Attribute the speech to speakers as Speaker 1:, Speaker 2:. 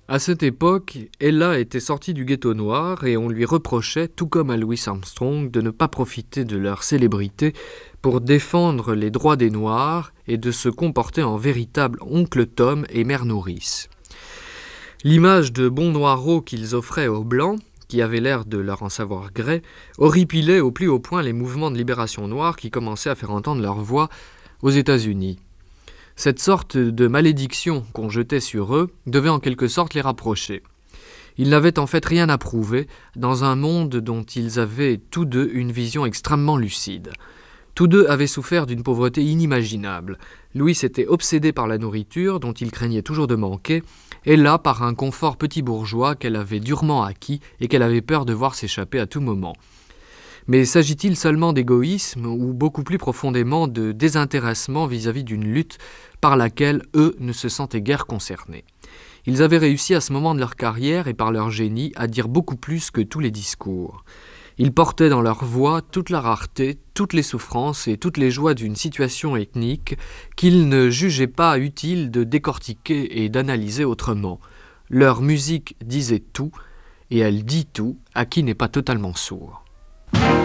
Speaker 1: À cette époque, Ella était sortie du ghetto noir et on lui reprochait, tout comme à Louis Armstrong, de ne pas profiter de leur célébrité pour défendre les droits des Noirs et de se comporter en véritable oncle Tom et mère nourrice. L'image de bons noireaux qu'ils offraient aux Blancs, qui avaient l'air de leur en savoir gré, horripilait au plus haut point les mouvements de libération noire qui commençaient à faire entendre leur voix aux États-Unis. Cette sorte de malédiction qu'on jetait sur eux devait en quelque sorte les rapprocher. Ils n'avaient en fait rien à prouver dans un monde dont ils avaient tous deux une vision extrêmement lucide. Tous deux avaient souffert d'une pauvreté inimaginable. Louis était obsédé par la nourriture dont il craignait toujours de manquer, et là par un confort petit bourgeois qu'elle avait durement acquis et qu'elle avait peur de voir s'échapper à tout moment. Mais s'agit-il seulement d'égoïsme ou beaucoup plus profondément de désintéressement vis-à-vis d'une lutte par laquelle eux ne se sentaient guère concernés? Ils avaient réussi à ce moment de leur carrière et par leur génie à dire beaucoup plus que tous les discours. Ils portaient dans leur voix toute la rareté, toutes les souffrances et toutes les joies d'une situation ethnique qu'ils ne jugeaient pas utile de décortiquer et d'analyser autrement. Leur musique disait tout, et elle dit tout à qui n'est pas totalement sourd.